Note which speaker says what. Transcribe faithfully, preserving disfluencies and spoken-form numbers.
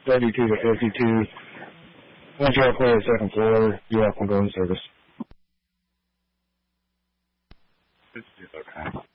Speaker 1: thirty-two to fifty-two. Once you're clear the second floor, you're welcome to go in service.
Speaker 2: Okay.